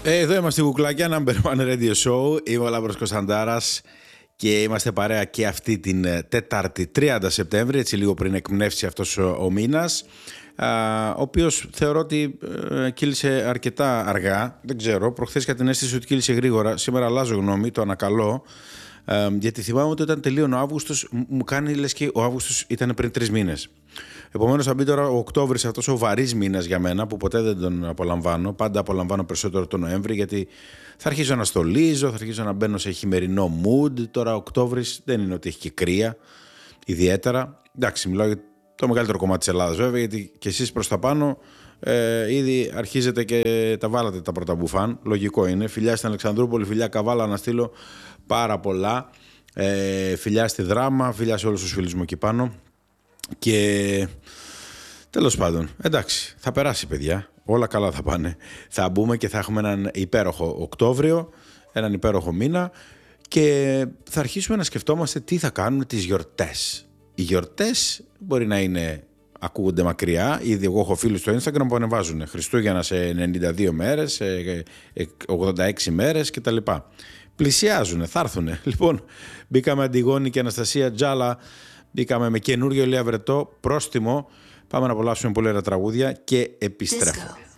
Εδώ είμαστε κουκλάκια, Number One Radio Show. Είμαι ο Λάμπρος Κωνσταντάρας και είμαστε παρέα και αυτή την Τετάρτη 30 Σεπτέμβρη, έτσι λίγο πριν εκπνεύσει αυτός ο μήνας, ο οποίος θεωρώ ότι κύλησε αρκετά αργά. Δεν ξέρω, προχθές είχα την αίσθηση ότι κύλησε γρήγορα. Σήμερα αλλάζω γνώμη, το ανακαλώ. Γιατί θυμάμαι ότι όταν τελείωνε ο Αύγουστος, μου κάνει λες και ο Αύγουστος ήταν πριν 3 μήνες. Επομένως θα μπει τώρα ο Οκτώβρης, αυτός ο βαρύς μήνας για μένα, που ποτέ δεν τον απολαμβάνω. Πάντα απολαμβάνω περισσότερο τον Νοέμβρη, γιατί θα αρχίσω να στολίζω, θα αρχίσω να μπαίνω σε χειμερινό mood. Τώρα ο Οκτώβρης δεν είναι ότι έχει και κρύα ιδιαίτερα. Εντάξει, μιλάω για το μεγαλύτερο κομμάτι της Ελλάδας βέβαια, γιατί και εσείς προς τα πάνω ήδη αρχίζετε και τα βάλατε τα πρώτα μπουφάν. Λογικό είναι. Φιλιά στην Αλεξανδρούπολη, φιλιά Καβάλα, να στείλω πάρα πολλά. Φιλιά στη Δράμα, φιλιά σε όλους τους φίλους μου εκεί πάνω. Και τέλος πάντων, εντάξει, θα περάσει παιδιά, όλα καλά θα πάνε. Θα μπούμε και θα έχουμε έναν υπέροχο Οκτώβριο, έναν υπέροχο μήνα και θα αρχίσουμε να σκεφτόμαστε τι θα κάνουμε τις γιορτές. Οι γιορτές μπορεί να είναι, ακούγονται μακριά, ήδη εγώ έχω φίλους στο Instagram που ανεβάζουν Χριστούγεννα σε 92 μέρες, σε 86 μέρες κτλ. Πλησιάζουν, θα έρθουν. Λοιπόν, μπήκαμε Αντιγόνη και Αναστασία Τζάλα. Μπήκαμε με καινούριο Ηλία Βρετό, πρόστιμο. Πάμε να απολαύσουμε πολύ ωραία τραγούδια και επιστρέφω.